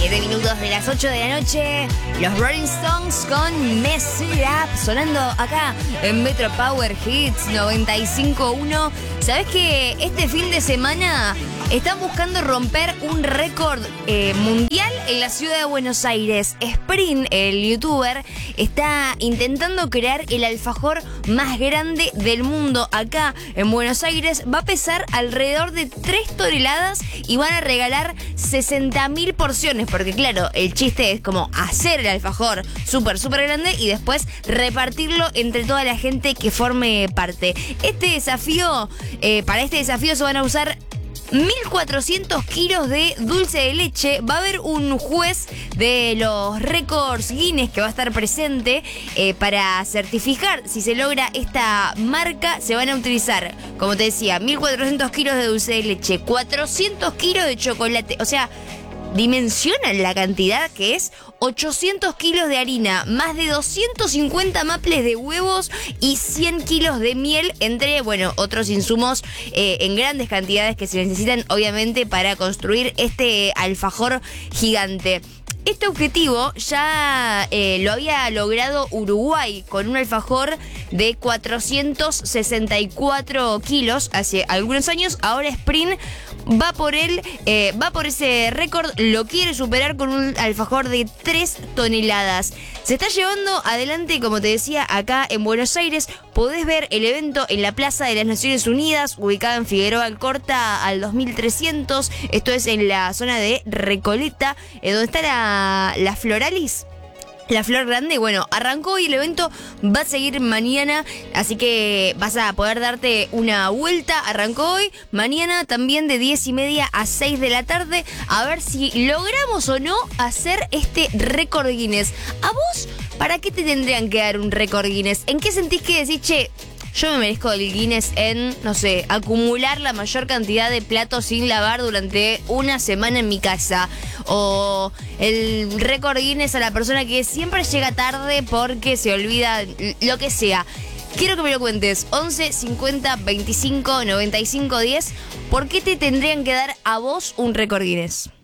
7 minutos de las 8 de la noche. Los Rolling Stones con Mess It Up sonando acá en Metro Power Hits 95.1. ¿Sabés que este fin de semana están buscando romper un récord mundial en la ciudad de Buenos Aires? Sprint, el youtuber, está intentando crear el alfajor más grande del mundo acá en Buenos Aires. Va a pesar alrededor de 3 toneladas y van a regalar 60.000 porciones, porque claro, el chiste es como hacer el alfajor súper grande y después repartirlo entre toda la gente que forme parte. Para este desafío se van a usar 1.400 kilos de dulce de leche. Va a haber un juez de los récords Guinness que va a estar presente para certificar si se logra esta marca. Se van a utilizar, como te decía, 1.400 kilos de dulce de leche, 400 kilos de chocolate. O sea, dimensionan la cantidad que es: 800 kilos de harina, más de 250 maples de huevos y 100 kilos de miel, entre, otros insumos en grandes cantidades que se necesitan, obviamente, para construir este alfajor gigante. Este objetivo ya lo había logrado Uruguay con un alfajor de 464 kilos hace algunos años. Ahora Sprint va por ese récord, lo quiere superar con un alfajor de 3 toneladas. Se está llevando adelante, como te decía, acá en Buenos Aires. Podés ver el evento en la Plaza de las Naciones Unidas, ubicada en Figueroa Alcorta al 2300. Esto es en la zona de Recoleta, donde está la Floralis. La Flor Grande, arrancó y el evento va a seguir mañana, así que vas a poder darte una vuelta. Arrancó hoy, mañana también de 10:30 a 6 de la tarde, a ver si logramos o no hacer este récord Guinness. ¿A vos para qué te tendrían que dar un récord Guinness? ¿En qué sentís que decís, che, yo me merezco el Guinness en, acumular la mayor cantidad de platos sin lavar durante una semana en mi casa? O el récord Guinness a la persona que siempre llega tarde porque se olvida, lo que sea. Quiero que me lo cuentes. 11 50 25 95 10. ¿Por qué te tendrían que dar a vos un récord Guinness?